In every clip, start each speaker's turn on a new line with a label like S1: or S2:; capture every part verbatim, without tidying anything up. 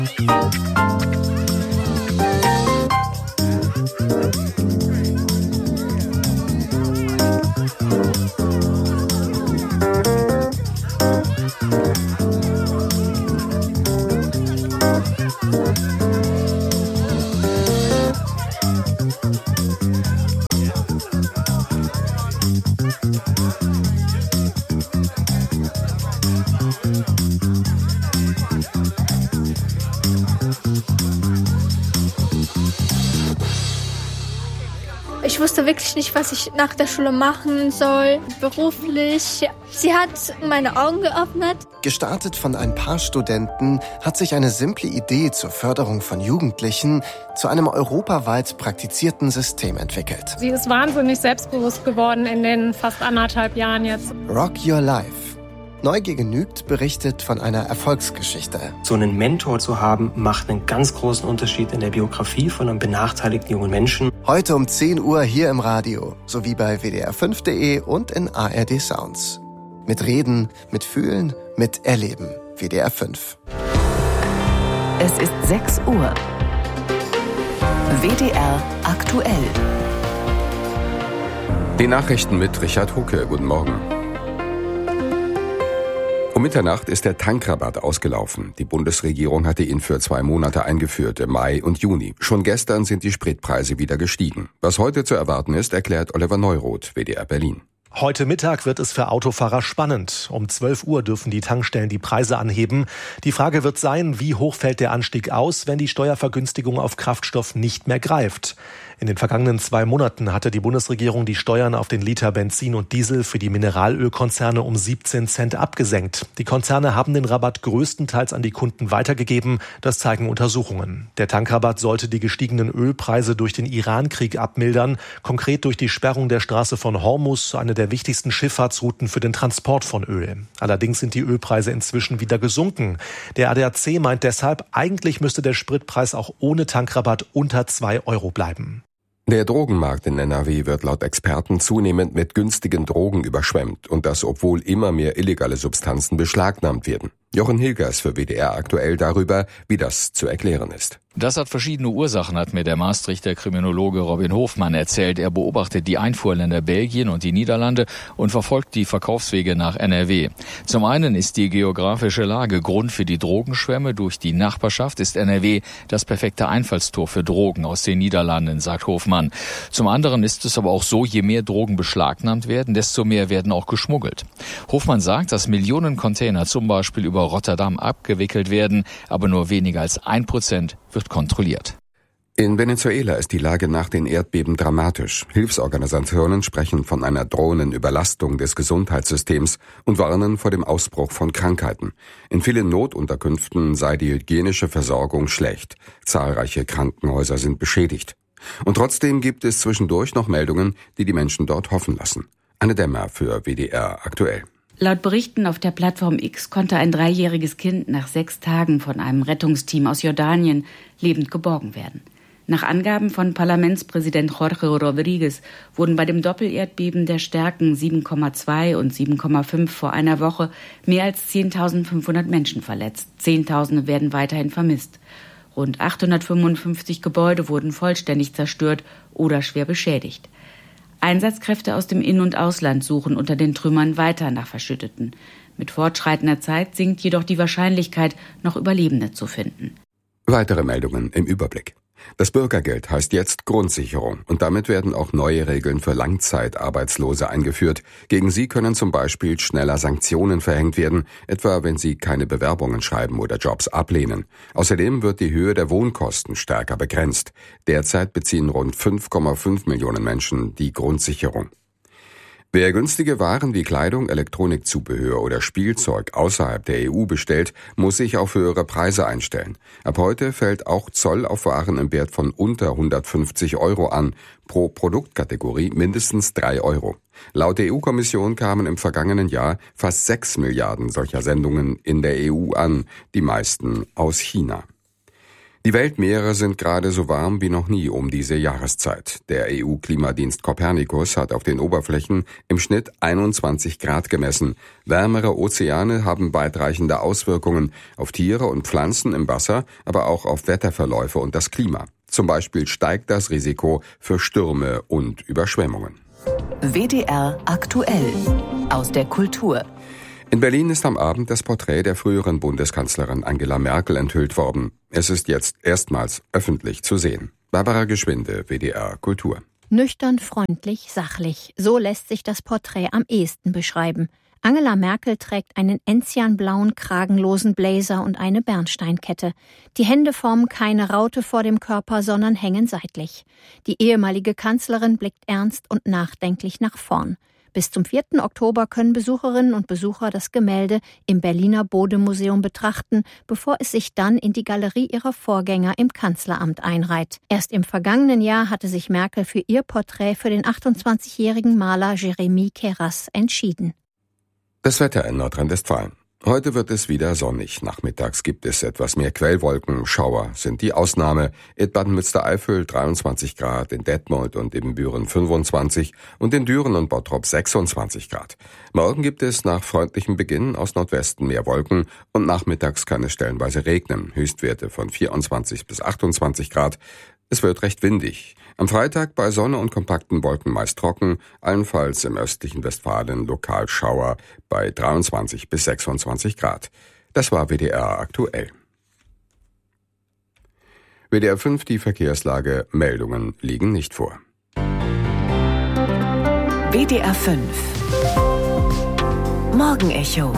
S1: Ich wusste wirklich nicht, was ich nach der Schule machen soll, beruflich. Sie hat meine Augen geöffnet.
S2: Gestartet von ein paar Studenten hat sich eine simple Idee zur Förderung von Jugendlichen zu einem europaweit praktizierten System entwickelt.
S3: Sie ist wahnsinnig selbstbewusst geworden in den fast anderthalb Jahren jetzt.
S2: Rock Your Life. Neugier genügt berichtet von einer Erfolgsgeschichte.
S4: So einen Mentor zu haben, macht einen ganz großen Unterschied in der Biografie von einem benachteiligten jungen Menschen.
S2: Heute um zehn Uhr hier im Radio, sowie bei w d r fünf punkt d e und in A R D Sounds. Mit Reden, mit Fühlen, mit Erleben. W D R fünf.
S5: Es ist sechs Uhr. W D R aktuell.
S6: Die Nachrichten mit Richard Hucke. Guten Morgen. Um Mitternacht ist der Tankrabatt ausgelaufen. Die Bundesregierung hatte ihn für zwei Monate eingeführt, im Mai und Juni. Schon gestern sind die Spritpreise wieder gestiegen. Was heute zu erwarten ist, erklärt Oliver Neuroth, W D R Berlin.
S7: Heute Mittag wird es für Autofahrer spannend. Um zwölf Uhr dürfen die Tankstellen die Preise anheben. Die Frage wird sein, wie hoch fällt der Anstieg aus, wenn die Steuervergünstigung auf Kraftstoff nicht mehr greift. In den vergangenen zwei Monaten hatte die Bundesregierung die Steuern auf den Liter Benzin und Diesel für die Mineralölkonzerne um siebzehn Cent abgesenkt. Die Konzerne haben den Rabatt größtenteils an die Kunden weitergegeben. Das zeigen Untersuchungen. Der Tankrabatt sollte die gestiegenen Ölpreise durch den Iran-Krieg abmildern, konkret durch die Sperrung der Straße von Hormuz, eine der wichtigsten Schifffahrtsrouten für den Transport von Öl. Allerdings sind die Ölpreise inzwischen wieder gesunken. Der A D A C meint deshalb, eigentlich müsste der Spritpreis auch ohne Tankrabatt unter zwei Euro bleiben.
S6: Der Drogenmarkt in N R W wird laut Experten zunehmend mit günstigen Drogen überschwemmt und das, obwohl immer mehr illegale Substanzen beschlagnahmt werden. Jochen Hilgers für W D R aktuell darüber, wie das zu erklären ist.
S8: Das hat verschiedene Ursachen, hat mir der Maastrichter Kriminologe Robin Hofmann erzählt. Er beobachtet die Einfuhrländer Belgien und die Niederlande und verfolgt die Verkaufswege nach N R W. Zum einen ist die geografische Lage Grund für die Drogenschwemme. Durch die Nachbarschaft ist N R W das perfekte Einfallstor für Drogen aus den Niederlanden, sagt Hofmann. Zum anderen ist es aber auch so, je mehr Drogen beschlagnahmt werden, desto mehr werden auch geschmuggelt. Hofmann sagt, dass Millionen Container zum Beispiel über Rotterdam abgewickelt werden, aber nur weniger als ein Prozent wird kontrolliert.
S6: In Venezuela ist die Lage nach den Erdbeben dramatisch. Hilfsorganisationen sprechen von einer drohenden Überlastung des Gesundheitssystems und warnen vor dem Ausbruch von Krankheiten. In vielen Notunterkünften sei die hygienische Versorgung schlecht. Zahlreiche Krankenhäuser sind beschädigt. Und trotzdem gibt es zwischendurch noch Meldungen, die die Menschen dort hoffen lassen. Anne Dämmer für W D R aktuell.
S9: Laut Berichten auf der Plattform X konnte ein dreijähriges Kind nach sechs Tagen von einem Rettungsteam aus Jordanien lebend geborgen werden. Nach Angaben von Parlamentspräsident Jorge Rodriguez wurden bei dem Doppelerdbeben der Stärken sieben Komma zwei und sieben Komma fünf vor einer Woche mehr als zehntausendfünfhundert Menschen verletzt. Zehntausende werden weiterhin vermisst. Rund achthundertfünfundfünfzig Gebäude wurden vollständig zerstört oder schwer beschädigt. Einsatzkräfte aus dem In- und Ausland suchen unter den Trümmern weiter nach Verschütteten. Mit fortschreitender Zeit sinkt jedoch die Wahrscheinlichkeit, noch Überlebende zu finden.
S6: Weitere Meldungen im Überblick. Das Bürgergeld heißt jetzt Grundsicherung und damit werden auch neue Regeln für Langzeitarbeitslose eingeführt. Gegen sie können zum Beispiel schneller Sanktionen verhängt werden, etwa wenn sie keine Bewerbungen schreiben oder Jobs ablehnen. Außerdem wird die Höhe der Wohnkosten stärker begrenzt. Derzeit beziehen rund fünf Komma fünf Millionen Menschen die Grundsicherung. Wer günstige Waren wie Kleidung, Elektronikzubehör oder Spielzeug außerhalb der E U bestellt, muss sich auf höhere Preise einstellen. Ab heute fällt auch Zoll auf Waren im Wert von unter hundertfünfzig Euro an, pro Produktkategorie mindestens drei Euro. Laut der E U-Kommission kamen im vergangenen Jahr fast sechs Milliarden solcher Sendungen in der E U an, die meisten aus China. Die Weltmeere sind gerade so warm wie noch nie um diese Jahreszeit. Der E U-Klimadienst Copernicus hat auf den Oberflächen im Schnitt einundzwanzig Grad gemessen. Wärmere Ozeane haben weitreichende Auswirkungen auf Tiere und Pflanzen im Wasser, aber auch auf Wetterverläufe und das Klima. Zum Beispiel steigt das Risiko für Stürme und Überschwemmungen.
S5: W D R aktuell aus der Kultur.
S6: In Berlin ist am Abend das Porträt der früheren Bundeskanzlerin Angela Merkel enthüllt worden. Es ist jetzt erstmals öffentlich zu sehen. Barbara Geschwinde, W D R Kultur.
S10: Nüchtern, freundlich, sachlich. So lässt sich das Porträt am ehesten beschreiben. Angela Merkel trägt einen enzianblauen, kragenlosen Blazer und eine Bernsteinkette. Die Hände formen keine Raute vor dem Körper, sondern hängen seitlich. Die ehemalige Kanzlerin blickt ernst und nachdenklich nach vorn. Bis zum vierten Oktober können Besucherinnen und Besucher das Gemälde im Berliner Bode-Museum betrachten, bevor es sich dann in die Galerie ihrer Vorgänger im Kanzleramt einreiht. Erst im vergangenen Jahr hatte sich Merkel für ihr Porträt für den achtundzwanzigjährigen Maler Jeremy Keras entschieden.
S6: Das Wetter in Nordrhein-Westfalen. Heute wird es wieder sonnig. Nachmittags gibt es etwas mehr Quellwolken. Schauer sind die Ausnahme. In Bad Münstereifel dreiundzwanzig Grad, in Detmold und Ibbenbüren fünfundzwanzig und in Düren und Bottrop sechsundzwanzig Grad. Morgen gibt es nach freundlichem Beginn aus Nordwesten mehr Wolken und nachmittags kann es stellenweise regnen. Höchstwerte von vierundzwanzig bis achtundzwanzig Grad. Es wird recht windig. Am Freitag bei Sonne und kompakten Wolken meist trocken, allenfalls im östlichen Westfalen lokal Schauer bei dreiundzwanzig bis sechsundzwanzig Grad. Das war W D R aktuell. W D R fünf, die Verkehrslage. Meldungen liegen nicht vor.
S5: W D R fünf Morgenecho.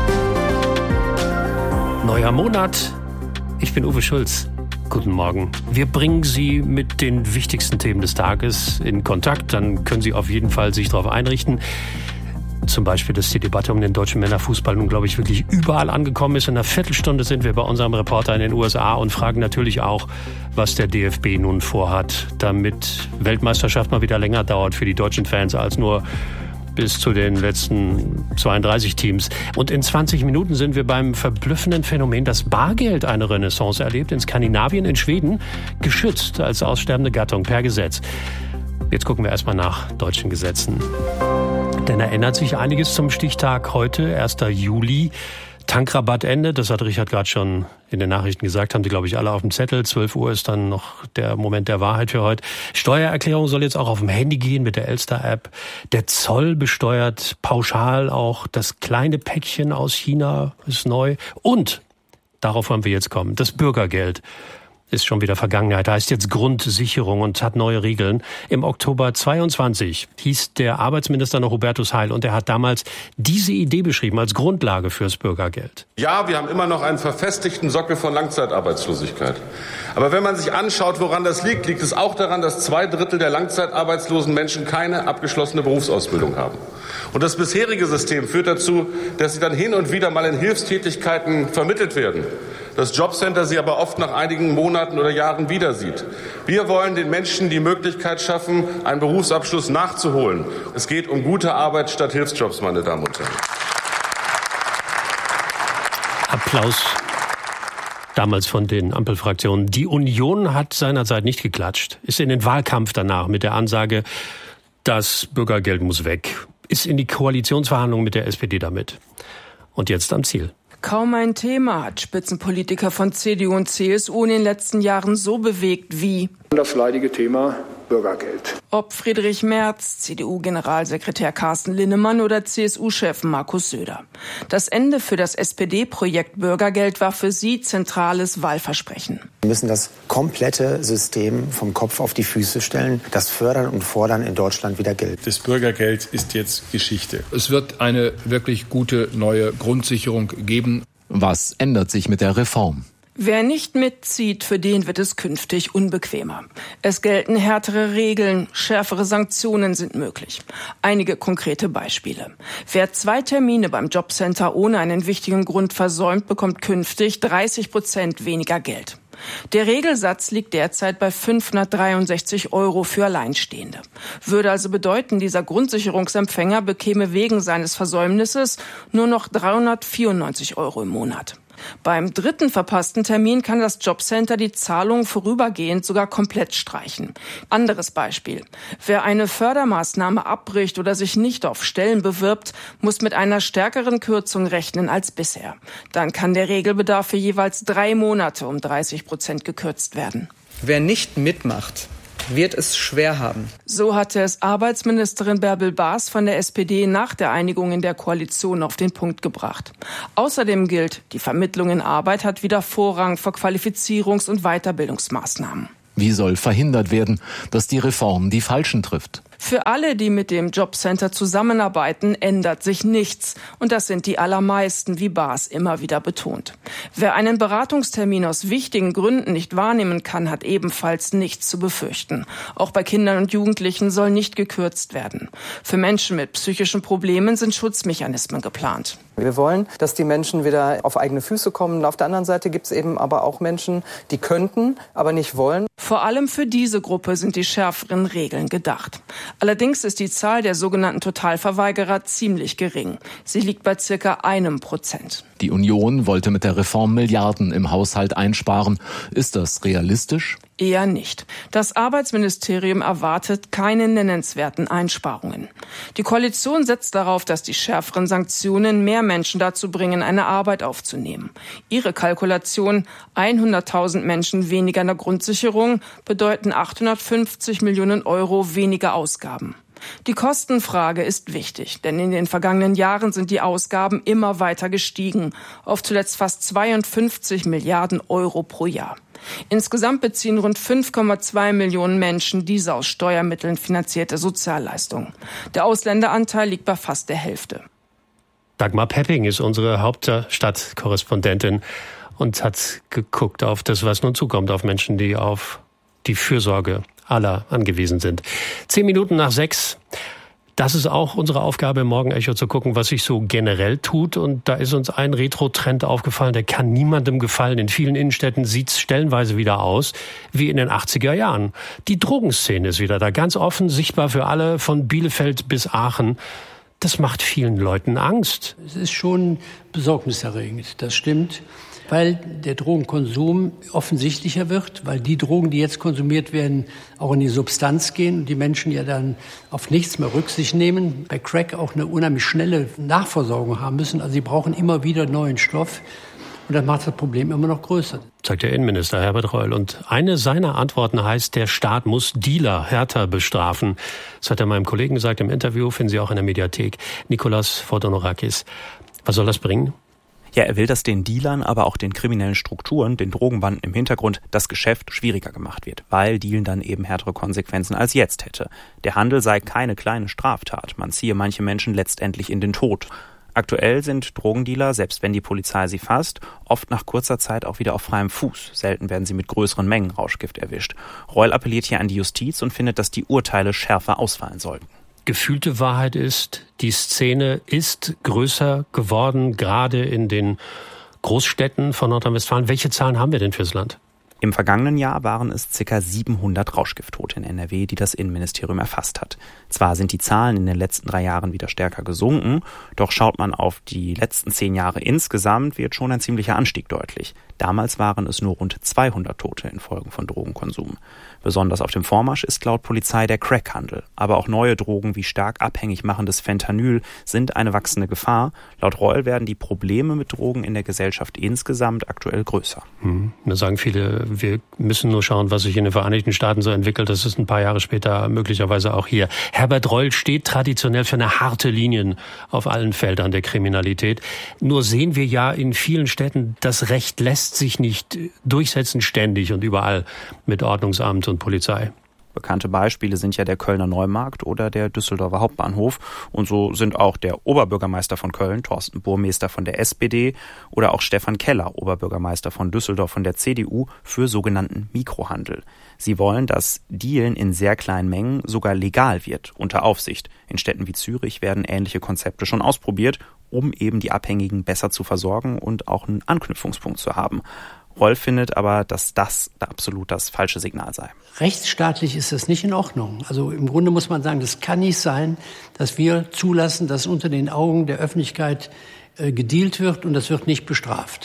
S11: Neuer Monat. Ich bin Uwe Schulz. Guten Morgen. Wir bringen Sie mit den wichtigsten Themen des Tages in Kontakt. Dann können Sie auf jeden Fall sich darauf einrichten. Zum Beispiel, dass die Debatte um den deutschen Männerfußball nun, glaube ich, wirklich überall angekommen ist. In einer Viertelstunde sind wir bei unserem Reporter in den U S A und fragen natürlich auch, was der D F B nun vorhat, damit Weltmeisterschaft mal wieder länger dauert für die deutschen Fans als nur bis zu den letzten zweiunddreißig Teams. Und in zwanzig Minuten sind wir beim verblüffenden Phänomen, dass Bargeld eine Renaissance erlebt. In Skandinavien, in Schweden, geschützt als aussterbende Gattung per Gesetz. Jetzt gucken wir erstmal nach deutschen Gesetzen. Denn da ändert sich einiges zum Stichtag heute, erster Juli. Tankrabattende, das hat Richard gerade schon in den Nachrichten gesagt, haben die, glaube ich, alle auf dem Zettel. zwölf Uhr ist dann noch der Moment der Wahrheit für heute. Steuererklärung soll jetzt auch auf dem Handy gehen mit der Elster-App. Der Zoll besteuert pauschal auch das kleine Päckchen aus China, ist neu. Und, darauf wollen wir jetzt kommen, das Bürgergeld ist schon wieder Vergangenheit, heißt jetzt Grundsicherung und hat neue Regeln. Im Oktober zweiundzwanzig hieß der Arbeitsminister noch Hubertus Heil und er hat damals diese Idee beschrieben als Grundlage fürs Bürgergeld.
S12: Ja, wir haben immer noch einen verfestigten Sockel von Langzeitarbeitslosigkeit. Aber wenn man sich anschaut, woran das liegt, liegt es auch daran, dass zwei Drittel der langzeitarbeitslosen Menschen keine abgeschlossene Berufsausbildung haben. Und das bisherige System führt dazu, dass sie dann hin und wieder mal in Hilfstätigkeiten vermittelt werden. Das Jobcenter sie aber oft nach einigen Monaten oder Jahren wieder sieht. Wir wollen den Menschen die Möglichkeit schaffen, einen Berufsabschluss nachzuholen. Es geht um gute Arbeit statt Hilfsjobs, meine Damen und Herren.
S11: Applaus damals von den Ampelfraktionen. Die Union hat seinerzeit nicht geklatscht, ist in den Wahlkampf danach mit der Ansage, das Bürgergeld muss weg, ist in die Koalitionsverhandlungen mit der S P D damit. Und jetzt am Ziel.
S13: Kaum ein Thema hat Spitzenpolitiker von C D U und C S U in den letzten Jahren so bewegt wie
S14: das leidige Thema Bürgergeld.
S13: Ob Friedrich Merz, C D U-Generalsekretär Carsten Linnemann oder C S U-Chef Markus Söder. Das Ende für das S P D-Projekt Bürgergeld war für sie zentrales Wahlversprechen.
S15: Wir müssen das komplette System vom Kopf auf die Füße stellen. Das Fördern und Fordern in Deutschland wieder gilt.
S16: Das Bürgergeld ist jetzt Geschichte.
S17: Es wird eine wirklich gute neue Grundsicherung geben.
S18: Was ändert sich mit der Reform?
S13: Wer nicht mitzieht, für den wird es künftig unbequemer. Es gelten härtere Regeln, schärfere Sanktionen sind möglich. Einige konkrete Beispiele. Wer zwei Termine beim Jobcenter ohne einen wichtigen Grund versäumt, bekommt künftig dreißig Prozent weniger Geld. Der Regelsatz liegt derzeit bei fünfhundertdreiundsechzig Euro für Alleinstehende. Würde also bedeuten, dieser Grundsicherungsempfänger bekäme wegen seines Versäumnisses nur noch dreihundertvierundneunzig Euro im Monat. Beim dritten verpassten Termin kann das Jobcenter die Zahlung vorübergehend sogar komplett streichen. Anderes Beispiel. Wer eine Fördermaßnahme abbricht oder sich nicht auf Stellen bewirbt, muss mit einer stärkeren Kürzung rechnen als bisher. Dann kann der Regelbedarf für jeweils drei Monate um dreißig Prozent gekürzt werden.
S19: Wer nicht mitmacht, wird es schwer haben.
S13: So hatte es Arbeitsministerin Bärbel Baas von der S P D nach der Einigung in der Koalition auf den Punkt gebracht. Außerdem gilt, die Vermittlung in Arbeit hat wieder Vorrang vor Qualifizierungs- und Weiterbildungsmaßnahmen.
S18: Wie soll verhindert werden, dass die Reform die Falschen trifft?
S13: Für alle, die mit dem Jobcenter zusammenarbeiten, ändert sich nichts. Und das sind die allermeisten, wie Baas immer wieder betont. Wer einen Beratungstermin aus wichtigen Gründen nicht wahrnehmen kann, hat ebenfalls nichts zu befürchten. Auch bei Kindern und Jugendlichen soll nicht gekürzt werden. Für Menschen mit psychischen Problemen sind Schutzmechanismen geplant.
S19: Wir wollen, dass die Menschen wieder auf eigene Füße kommen. Auf der anderen Seite gibt es eben aber auch Menschen, die könnten, aber nicht wollen.
S13: Vor allem für diese Gruppe sind die schärferen Regeln gedacht. Allerdings ist die Zahl der sogenannten Totalverweigerer ziemlich gering. Sie liegt bei circa einem Prozent.
S18: Die Union wollte mit der Reform Milliarden im Haushalt einsparen. Ist das realistisch?
S13: Eher nicht. Das Arbeitsministerium erwartet keine nennenswerten Einsparungen. Die Koalition setzt darauf, dass die schärferen Sanktionen mehr Menschen dazu bringen, eine Arbeit aufzunehmen. Ihre Kalkulation, hunderttausend Menschen weniger in der Grundsicherung, bedeuten achthundertfünfzig Millionen Euro weniger Ausgaben. Die Kostenfrage ist wichtig, denn in den vergangenen Jahren sind die Ausgaben immer weiter gestiegen, auf zuletzt fast zweiundfünfzig Milliarden Euro pro Jahr. Insgesamt beziehen rund fünf Komma zwei Millionen Menschen diese aus Steuermitteln finanzierte Sozialleistung. Der Ausländeranteil liegt bei fast der Hälfte.
S11: Dagmar Pepping ist unsere Hauptstadtkorrespondentin und hat geguckt auf das, was nun zukommt, auf Menschen, die auf die Fürsorge aller angewiesen sind. Zehn Minuten nach sechs. Das ist auch unsere Aufgabe im Morgenecho, zu gucken, was sich so generell tut. Und da ist uns ein Retro-Trend aufgefallen, der kann niemandem gefallen. In vielen Innenstädten sieht es stellenweise wieder aus wie in den achtziger Jahren. Die Drogenszene ist wieder da, ganz offen, sichtbar für alle, von Bielefeld bis Aachen. Das macht vielen Leuten Angst.
S20: Es ist schon besorgniserregend, das stimmt, weil der Drogenkonsum offensichtlicher wird, weil die Drogen, die jetzt konsumiert werden, auch in die Substanz gehen und die Menschen ja dann auf nichts mehr Rücksicht nehmen. Bei Crack auch eine unheimlich schnelle Nachversorgung haben müssen. Also sie brauchen immer wieder neuen Stoff. Und das macht das Problem immer noch größer.
S11: Sagt der Innenminister Herbert Reul. Und eine seiner Antworten heißt, der Staat muss Dealer härter bestrafen. Das hat er meinem Kollegen gesagt im Interview, finden Sie auch in der Mediathek. Nikolas Fordonorakis. Was soll das bringen?
S21: Ja, er will, dass den Dealern, aber auch den kriminellen Strukturen, den Drogenbanden im Hintergrund, das Geschäft schwieriger gemacht wird, weil Dealen dann eben härtere Konsequenzen als jetzt hätte. Der Handel sei keine kleine Straftat, man ziehe manche Menschen letztendlich in den Tod. Aktuell sind Drogendealer, selbst wenn die Polizei sie fasst, oft nach kurzer Zeit auch wieder auf freiem Fuß. Selten werden sie mit größeren Mengen Rauschgift erwischt. Reul appelliert hier an die Justiz und findet, dass die Urteile schärfer ausfallen sollten.
S11: Gefühlte Wahrheit ist, die Szene ist größer geworden, gerade in den Großstädten von Nordrhein-Westfalen. Welche Zahlen haben wir denn fürs Land?
S21: Im vergangenen Jahr waren es ca. siebenhundert Rauschgifttote in N R W, die das Innenministerium erfasst hat. Zwar sind die Zahlen in den letzten drei Jahren wieder stärker gesunken, doch schaut man auf die letzten zehn Jahre insgesamt, wird schon ein ziemlicher Anstieg deutlich. Damals waren es nur rund zweihundert Tote infolge von Drogenkonsum. Besonders auf dem Vormarsch ist laut Polizei der Crackhandel. Aber auch neue Drogen wie stark abhängig machendes Fentanyl sind eine wachsende Gefahr. Laut Reul werden die Probleme mit Drogen in der Gesellschaft insgesamt aktuell größer.
S11: Hm. Da sagen viele, wir müssen nur schauen, was sich in den Vereinigten Staaten so entwickelt. Das ist ein paar Jahre später möglicherweise auch hier. Herbert Reul steht traditionell für eine harte Linie auf allen Feldern der Kriminalität. Nur sehen wir ja in vielen Städten, das Recht lässt sich nicht durchsetzen ständig und überall mit Ordnungsamt und Polizei.
S21: Bekannte Beispiele sind ja der Kölner Neumarkt oder der Düsseldorfer Hauptbahnhof. Und so sind auch der Oberbürgermeister von Köln, Thorsten Burmester von der S P D, oder auch Stefan Keller, Oberbürgermeister von Düsseldorf von der C D U, für sogenannten Mikrohandel. Sie wollen, dass Dealen in sehr kleinen Mengen sogar legal wird, unter Aufsicht. In Städten wie Zürich werden ähnliche Konzepte schon ausprobiert, um eben die Abhängigen besser zu versorgen und auch einen Anknüpfungspunkt zu haben. Reul findet aber, dass das absolut das falsche Signal sei.
S20: Rechtsstaatlich ist das nicht in Ordnung. Also im Grunde muss man sagen, das kann nicht sein, dass wir zulassen, dass unter den Augen der Öffentlichkeit äh, gedealt wird und das wird nicht bestraft.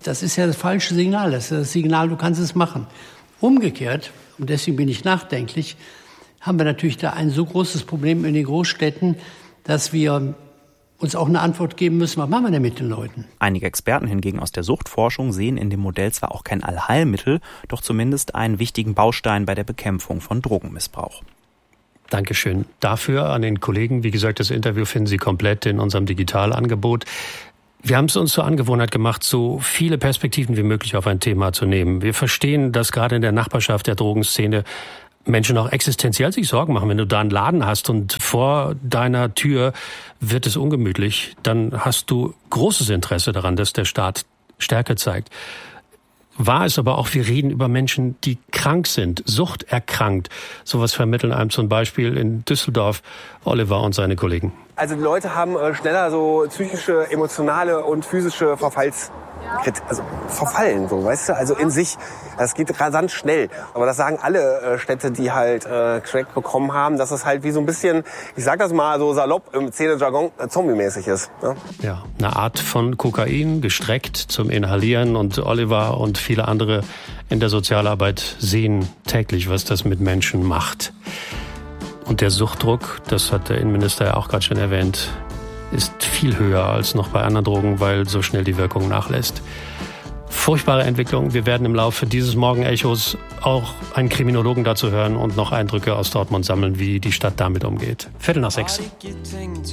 S20: das ist ja das falsche Signal. Das ist das Signal, du kannst es machen. Umgekehrt, und deswegen bin ich nachdenklich, haben wir natürlich da ein so großes Problem in den Großstädten, dass wir uns auch eine Antwort geben müssen, was machen wir denn mit den Leuten?
S21: Einige Experten hingegen aus der Suchtforschung sehen in dem Modell zwar auch kein Allheilmittel, doch zumindest einen wichtigen Baustein bei der Bekämpfung von Drogenmissbrauch.
S11: Dankeschön dafür an den Kollegen. Wie gesagt, das Interview finden Sie komplett in unserem Digitalangebot. Wir haben es uns zur Angewohnheit gemacht, so viele Perspektiven wie möglich auf ein Thema zu nehmen. Wir verstehen, dass gerade in der Nachbarschaft der Drogenszene Menschen auch existenziell sich Sorgen machen. Wenn du da einen Laden hast und vor deiner Tür wird es ungemütlich, dann hast du großes Interesse daran, dass der Staat Stärke zeigt. Wahr ist aber auch, wir reden über Menschen, die krank sind, suchterkrankt. Sowas vermitteln einem zum Beispiel in Düsseldorf Oliver und seine Kollegen.
S1: Also die Leute haben äh, schneller so psychische, emotionale und physische Verfalls also verfallen, so, weißt du, also in sich, das geht rasant schnell. Aber das sagen alle äh, Städte, die halt äh, Crack bekommen haben, dass es halt wie so ein bisschen, ich sag das mal so salopp im Szene-Jargon, äh, zombie-mäßig ist. Ne?
S11: Ja, eine Art von Kokain, gestreckt zum Inhalieren, und Oliver und viele andere in der Sozialarbeit sehen täglich, was das mit Menschen macht. Und der Suchtdruck, das hat der Innenminister ja auch gerade schon erwähnt, ist viel höher als noch bei anderen Drogen, weil so schnell die Wirkung nachlässt. Furchtbare Entwicklung. Wir werden im Laufe dieses Morgenechos auch einen Kriminologen dazu hören und noch Eindrücke aus Dortmund sammeln, wie die Stadt damit umgeht. Viertel nach sechs.